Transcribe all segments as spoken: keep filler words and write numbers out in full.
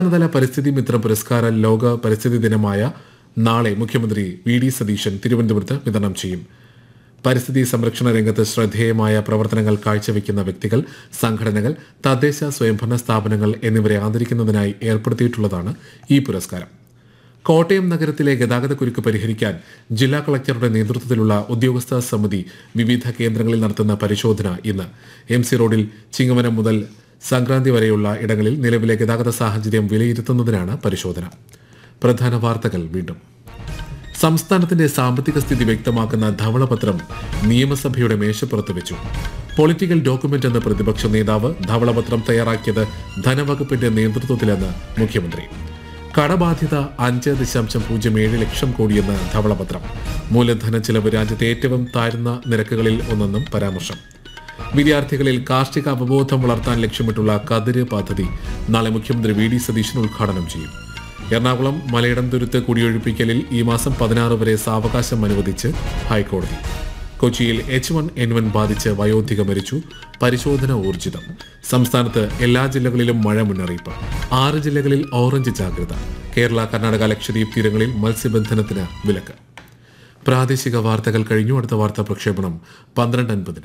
സംസ്ഥാനതല പരിസ്ഥിതി മിത്ര പുരസ്കാരം ലോക പരിസ്ഥിതി ദിനമായ നാളെ മുഖ്യമന്ത്രി വി ഡി സതീശൻ തിരുവനന്തപുരത്ത് വിതരണം ചെയ്യും. പരിസ്ഥിതി സംരക്ഷണ രംഗത്ത് ശ്രദ്ധേയമായ പ്രവർത്തനങ്ങൾ കാഴ്ചവെക്കുന്ന വ്യക്തികൾ, സംഘടനകൾ, തദ്ദേശ സ്വയംഭരണ സ്ഥാപനങ്ങൾ എന്നിവരെ ആദരിക്കുന്നതിനായി ഏർപ്പെടുത്തിയിട്ടുള്ളതാണ് ഈ പുരസ്കാരം. കോട്ടയം നഗരത്തിലെ ഗതാഗതക്കുരുക്ക് പരിഹരിക്കാൻ ജില്ലാ കളക്ടറുടെ നേതൃത്വത്തിലുള്ള ഉദ്യോഗസ്ഥ സമിതി വിവിധ കേന്ദ്രങ്ങളിൽ നടത്തുന്ന പരിശോധന ഇന്ന്. എം സി റോഡിൽ ചിങ്ങവനം മുതൽ സംക്രാന്തി വരെയുള്ള ഇടങ്ങളിൽ നിലവിലെ ഗതാഗത സാഹചര്യം വിലയിരുത്തുന്നതിനാണ് പരിശോധന. പ്രധാന വാർത്തകൾ വീണ്ടും. സംസ്ഥാനത്തിന്റെ സാമ്പത്തിക സ്ഥിതി വ്യക്തമാക്കുന്ന ധവളപത്രം നിയമസഭയുടെ മേശപ്പുറത്ത് വെച്ചു. പൊളിറ്റിക്കൽ ഡോക്യുമെന്റ് എന്ന പ്രതിപക്ഷ നേതാവ് ധവളപത്രം തയ്യാറാക്കിയത് ധനവകുപ്പിന്റെ നേതൃത്വത്തിലെന്ന് മുഖ്യമന്ത്രി. കടബാധ്യത അഞ്ച് ദശാംശം പൂജ്യം ഏഴ് ലക്ഷം കോടിയെന്ന് ധവളപത്രം. മൂലധന ചെലവ് രാജ്യത്തെ ഏറ്റവും താഴ്ന്ന നിരക്കുകളിൽ ഒന്നെന്നും പരാമർശം. വിദ്യാർത്ഥികളിൽ കാർഷിക അവബോധം വളർത്താൻ ലക്ഷ്യമിട്ടുള്ള കതിര് പദ്ധതി നാളെ മുഖ്യമന്ത്രി വി ഡി സതീശൻ ഉദ്ഘാടനം ചെയ്യും. എറണാകുളം മലയിടംതുരുത്ത് കുടിയൊഴിപ്പിക്കലിൽ ഈ മാസം പതിനാറ് വരെ സാവകാശം അനുവദിച്ച് ഹൈക്കോടതി. കൊച്ചിയിൽ എച്ച് വൺ എൻ വൺ ബാധിച്ച് വയോധിക മരിച്ചു. പരിശോധന ഊർജിതം. സംസ്ഥാനത്ത് എല്ലാ ജില്ലകളിലും മഴ മുന്നറിയിപ്പ്. ആറ് ജില്ലകളിൽ ഓറഞ്ച് ജാഗ്രത. കേരള, കർണാടക, ലക്ഷദ്വീപ് തീരങ്ങളിൽ മത്സ്യബന്ധനത്തിന് വിലക്ക്. പ്രാദേശിക വാർത്തകൾ കഴിഞ്ഞു. അടുത്ത വാർത്താ പ്രക്ഷേപണം പന്ത്രണ്ട് അൻപതിന്.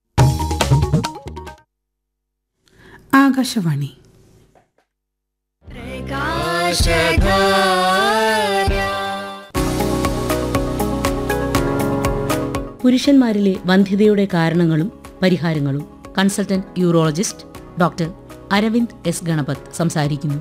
ആകാശവാണി. പുരുഷന്മാരിലെ വന്ധ്യതയുടെ കാരണങ്ങളും പരിഹാരങ്ങളും consultant urologist doctor Aravind S Ganapath സംസാരിക്കുന്നു.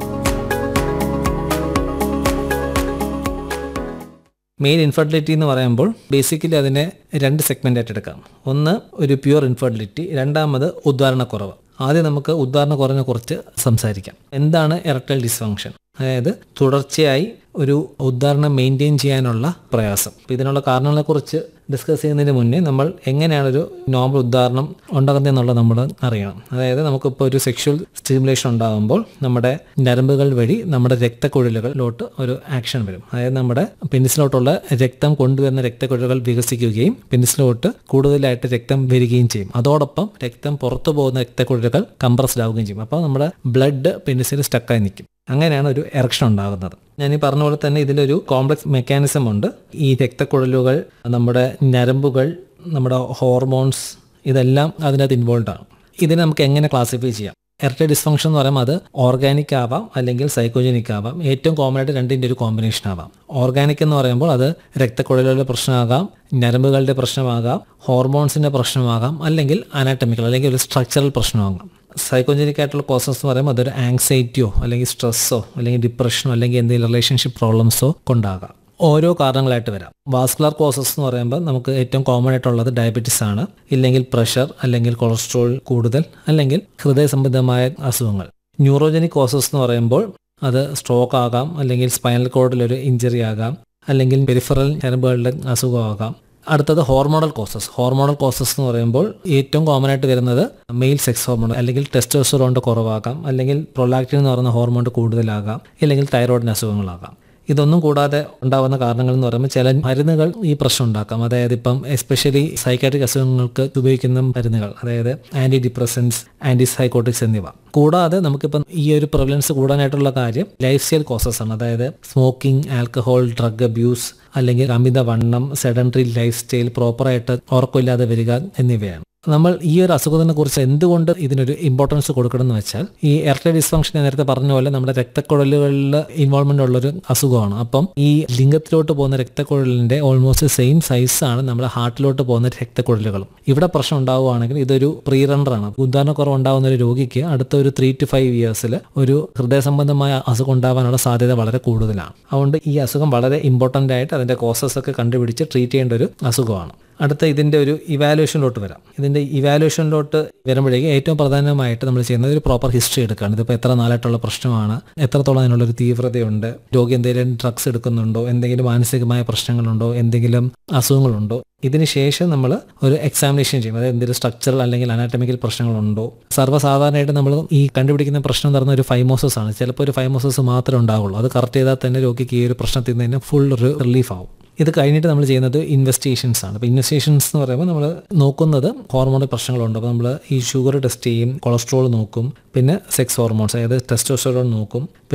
മെയിൽ ഇൻഫെർട്ടിലിറ്റി എന്ന് പറയുമ്പോൾ ബേസിക്കലി അതിനെ രണ്ട് സെഗ്മെൻ്റായിട്ട് എടുക്കാം. ഒന്ന് ഒരു പ്യുവർ ഇൻഫെർട്ടിലിറ്റി, രണ്ടാമത് ഉദ്ധാരണക്കുറവ്. ആദ്യം നമുക്ക് ഉദ്ധാരണക്കുറവിനെ കുറിച്ച് സംസാരിക്കാം. എന്താണ് എറക്ടൈൽ ഡിസ്ഫങ്ഷൻ? അതായത് തുടർച്ചയായി ഒരു ഉദ്ധാരണം മെയിൻറ്റെയിൻ ചെയ്യാനുള്ള പ്രയാസം. അപ്പോൾ ഇതിനുള്ള കാരണങ്ങളെക്കുറിച്ച് ഡിസ്കസ് ചെയ്യുന്നതിന് മുന്നേ നമ്മൾ എങ്ങനെയാണ് ഒരു നോർമൽ ഉദ്ധാരണം ഉണ്ടാകുന്നത് എന്നുള്ളത് നമ്മൾ അറിയണം. അതായത് നമുക്കിപ്പോൾ ഒരു സെക്ഷൽ സ്റ്റിമുലേഷൻ ഉണ്ടാകുമ്പോൾ നമ്മുടെ ഞരമ്പുകൾ വഴി നമ്മുടെ രക്തക്കുഴലുകളിലോട്ട് ഒരു ആക്ഷൻ വരും. അതായത് നമ്മുടെ പെനിസിലോട്ടുള്ള രക്തം കൊണ്ടുവരുന്ന രക്തക്കുഴലുകൾ വികസിക്കുകയും പെനിസിലോട്ട് കൂടുതലായിട്ട് രക്തം വരികയും ചെയ്യും. അതോടൊപ്പം രക്തം പുറത്തു പോകുന്ന രക്തക്കുഴലുകൾ കംപ്രസ്ഡ് ആവുകയും ചെയ്യും. അപ്പോൾ നമ്മുടെ ബ്ലഡ് പെനിസിൽ സ്റ്റക്കായി നിൽക്കും. അങ്ങനെയാണ് ഒരു എറക്ഷൻ ഉണ്ടാകുന്നത്. ഞാൻ ഈ പറഞ്ഞ പോലെ തന്നെ ഇതിലൊരു കോംപ്ലക്സ് മെക്കാനിസം ഉണ്ട്. ഈ രക്തക്കുഴലുകൾ, നമ്മുടെ ഞരമ്പുകൾ, നമ്മുടെ ഹോർമോൺസ്, ഇതെല്ലാം അതിനകത്ത് ഇൻവോൾവ് ആണ്. ഇതിനെ നമുക്ക് എങ്ങനെ ക്ലാസിഫൈ ചെയ്യാം? എറക്ടൈൽ ഡിസ്ഫങ്ഷൻ എന്ന് പറയുമ്പോൾ അത് ഓർഗാനിക് ആവാം അല്ലെങ്കിൽ സൈക്കോജനിക് ആവാം. ഏറ്റവും കോമൺ ആയിട്ട് രണ്ടിൻ്റെ ഒരു കോമ്പിനേഷൻ ആവാം. ഓർഗാനിക് എന്ന് പറയുമ്പോൾ അത് രക്തക്കുഴലുകളുടെ പ്രശ്നമാകാം, ഞരമ്പുകളുടെ പ്രശ്നമാകാം, ഹോർമോൺസിൻ്റെ പ്രശ്നമാകാം, അല്ലെങ്കിൽ അനാറ്റമിക്കൽ അല്ലെങ്കിൽ ഒരു സ്ട്രക്ചറൽ പ്രശ്നമാകാം. സൈക്കോജനിക് ആയിട്ടുള്ള കോസസ് എന്ന് പറയുമ്പോൾ അതൊരു ആങ്സൈറ്റിയോ അല്ലെങ്കിൽ സ്ട്രെസ്സോ അല്ലെങ്കിൽ ഡിപ്രഷനോ അല്ലെങ്കിൽ എന്തെങ്കിലും റിലേഷൻഷിപ്പ് പ്രോബ്ലംസോ കൊണ്ടാകാം. ഓരോ കാരണങ്ങളായിട്ട് വരാം. വാസ്കുലർ കോസസ് എന്ന് പറയുമ്പോൾ നമുക്ക് ഏറ്റവും കോമൺ ആയിട്ടുള്ളത് ഡയബറ്റീസ് ആണ്, ഇല്ലെങ്കിൽ പ്രഷർ, അല്ലെങ്കിൽ കൊളസ്ട്രോൾ കൂടുതൽ, അല്ലെങ്കിൽ ഹൃദയ സംബന്ധമായ അസുഖങ്ങൾ. ന്യൂറോജനിക് കോസസ് എന്ന് പറയുമ്പോൾ അത് സ്ട്രോക്ക് ആകാം, അല്ലെങ്കിൽ സ്പൈനൽ കോഡിലൊരു ഇഞ്ചറി ആകാം, അല്ലെങ്കിൽ പെരിഫറൽ ഞരമ്പുകളുടെ അസുഖമാകാം. അടുത്തത് ഹോർമോണൽ കോസസ്. ഹോർമോണൽ കോസസ് എന്ന് പറയുമ്പോൾ ഏറ്റവും കോമൺ ആയിട്ട് വരുന്നത് മെയിൽ സെക്സ് ഹോർമോൺ അല്ലെങ്കിൽ ടെസ്റ്റോസ്റ്ററോണിന്റെ കുറവാകാം, അല്ലെങ്കിൽ പ്രൊലാക്റ്റിൻ എന്ന് പറയുന്ന ഹോർമോൺ കൂടുതലാകാം, അല്ലെങ്കിൽ തൈറോയിഡിന് അസുഖങ്ങളാകാം. ഇതൊന്നും കൂടാതെ ഉണ്ടാകുന്ന കാരണങ്ങൾ എന്ന് പറയുമ്പോൾ ചില മരുന്നുകൾ ഈ പ്രശ്നം ഉണ്ടാക്കാം. അതായത് ഇപ്പം എസ്പെഷ്യലി സൈക്കാട്രിക് അസുഖങ്ങൾക്ക് ഉപയോഗിക്കുന്ന മരുന്നുകൾ, അതായത് ആന്റി ഡിപ്രസൻസ്, ആന്റി സൈക്കോട്ടിക്സ് എന്നിവ. കൂടാതെ നമുക്കിപ്പം ഈ ഒരു പ്രിവലൻസ് കൂടാനായിട്ടുള്ള കാര്യം ലൈഫ് സ്റ്റൈൽ കോസസ് ആണ്. അതായത് സ്മോക്കിംഗ്, ആൽക്കഹോൾ, ഡ്രഗ് അബ്യൂസ്, അല്ലെങ്കിൽ അമിതവണ്ണം, സെഡൻറ്ററി ലൈഫ് സ്റ്റൈൽ, പ്രോപ്പറായിട്ട് ഉറക്കമില്ലാതെ വരിക എന്നിവയാണ്. നമ്മൾ ഈ ഒരു അസുഖത്തിനെ കുറിച്ച് എന്തുകൊണ്ട് ഇതിനൊരു ഇമ്പോർട്ടൻസ് കൊടുക്കണം എന്ന് വെച്ചാൽ, ഈ എറക്ടൈൽ ഡിസ്ഫങ്ഷൻ നേരത്തെ പറഞ്ഞ പോലെ നമ്മുടെ രക്തക്കുഴലുകളിൽ ഇൻവോൾവ്മെന്റ് ഉള്ളൊരു അസുഖമാണ്. അപ്പം ഈ ലിംഗത്തിലോട്ട് പോകുന്ന രക്തക്കുഴലിന്റെ ഓൾമോസ്റ്റ് സെയിം സൈസാണ് നമ്മുടെ ഹാർട്ടിലോട്ട് പോകുന്ന രക്തക്കുഴലുകളും. ഇവിടെ പ്രശ്നം ഉണ്ടാവുകയാണെങ്കിൽ ഇതൊരു പ്രീ റണ്ണറാണ്. ഉദാഹരണക്കുറവ് ഉണ്ടാകുന്ന ഒരു രോഗിക്ക് അടുത്ത ഒരു ത്രീ ടു ഫൈവ് ഇയേഴ്സിൽ ഒരു ഹൃദയ സംബന്ധമായ അസുഖം ഉണ്ടാകാനുള്ള സാധ്യത വളരെ കൂടുതലാണ്. അതുകൊണ്ട് ഈ അസുഖം വളരെ ഇമ്പോർട്ടൻ്റ് ആയിട്ട് അതിന്റെ കോസസ് ഒക്കെ കണ്ടുപിടിച്ച് ട്രീറ്റ് ചെയ്യേണ്ട ഒരു അസുഖമാണ്. അടുത്ത ഇതിൻ്റെ ഒരു ഇവാലുവേഷനിലോട്ട് വരാം. ഇതിൻ്റെ ഇവാലുവേഷനിലോട്ട് വരുമ്പോഴേക്കും ഏറ്റവും പ്രധാനമായിട്ട് നമ്മൾ ചെയ്യുന്നത് ഒരു പ്രോപ്പർ ഹിസ്റ്ററി എടുക്കുകയാണ്. ഇതിപ്പോൾ എത്ര നാളായിട്ടുള്ള പ്രശ്നമാണ്, എത്രത്തോളം അതിനുള്ളൊരു തീവ്രതയുണ്ട്, രോഗി എന്തെങ്കിലും ഡ്രഗ്സ് എടുക്കുന്നുണ്ടോ, എന്തെങ്കിലും മാനസികമായ പ്രശ്നങ്ങളുണ്ടോ, എന്തെങ്കിലും അസുഖങ്ങളുണ്ടോ, ഇതിന് ശേഷം നമ്മൾ ഒരു എക്സാമിനേഷൻ ചെയ്യും. അതായത് എന്തെങ്കിലും സ്ട്രക്ചറൽ അല്ലെങ്കിൽ അനാറ്റമിക്കൽ പ്രശ്നങ്ങളുണ്ടോ. സർവ്വസാധാരണയായിട്ട് നമ്മൾ ഈ കണ്ടുപിടിക്കുന്ന പ്രശ്നം എന്ന് പറയുന്ന ഒരു ഫൈമോസസ് ആണ്. ചിലപ്പോൾ ഒരു ഫൈമോസസ് മാത്രമേ ഉണ്ടാവുള്ളൂ. അത് കറക്റ്റ് ചെയ്താൽ തന്നെ രോഗിക്ക് ഈ ഒരു പ്രശ്നത്തിൽ നിന്ന് ഫുൾ ഒരു റിലീഫ് ആവും. ഇത് കഴിഞ്ഞിട്ട് നമ്മൾ ചെയ്യുന്നത് ഇൻവെസ്റ്റിഗേഷൻസ് ആണ്. അപ്പോൾ ഇൻവെസ്റ്റിഗേഷൻസ് എന്ന് പറയുമ്പോൾ നമ്മൾ നോക്കുന്നത് ഹോർമോണൽ പ്രശ്നങ്ങളുണ്ട്. അപ്പോൾ നമ്മൾ ഈ ഷുഗർ ടെസ്റ്റ് ചെയ്യും, കൊളസ്ട്രോൾ നോക്കും, പിന്നെ സെക്സ് ഹോർമോൺസ് അതായത് ടെസ്റ്റോസ്റ്റെറോൺ നോക്കും.